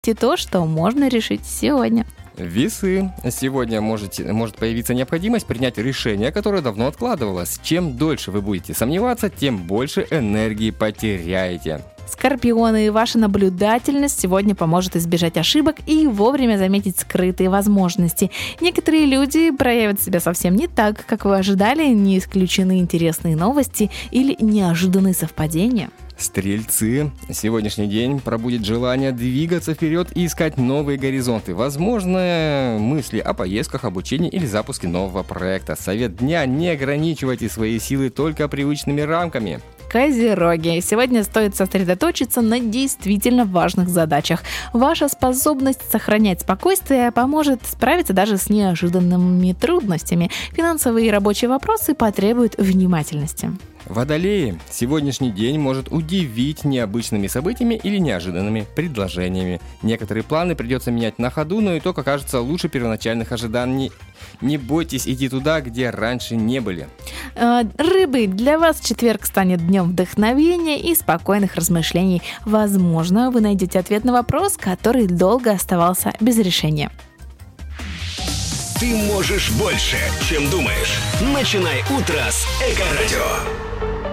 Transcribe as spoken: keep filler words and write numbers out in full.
то, что можно решить сегодня. Весы. Сегодня можете, может появиться необходимость принять решение, которое давно откладывалось. Чем дольше вы будете сомневаться, тем больше энергии потеряете. Скорпионы, ваша наблюдательность сегодня поможет избежать ошибок и вовремя заметить скрытые возможности. Некоторые люди проявят себя совсем не так, как вы ожидали, не исключены интересные новости или неожиданные совпадения. Стрельцы. Сегодняшний день пробудит желание двигаться вперед и искать новые горизонты. Возможно, мысли о поездках, обучении или запуске нового проекта. Совет дня: не ограничивайте свои силы только привычными рамками. Козероги. Сегодня стоит сосредоточиться на действительно важных задачах. Ваша способность сохранять спокойствие поможет справиться даже с неожиданными трудностями. Финансовые и рабочие вопросы потребуют внимательности. Водолеи. Сегодняшний день может удивить необычными событиями или неожиданными предложениями. Некоторые планы придется менять на ходу, но итог окажется лучше первоначальных ожиданий. Не бойтесь идти туда, где раньше не были. Рыбы, для вас четверг станет днем вдохновения и спокойных размышлений. Возможно, вы найдете ответ на вопрос, который долго оставался без решения. Ты можешь больше, чем думаешь. Начинай утро с Эко-радио.